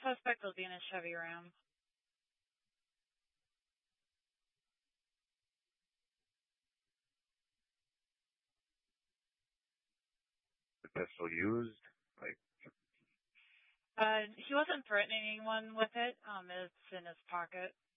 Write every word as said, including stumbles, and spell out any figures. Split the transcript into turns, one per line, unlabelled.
Suspect will be in a Chevy Ram.
The pistol used? Like,
Uh, he wasn't threatening anyone with it. Um, it's in his pocket.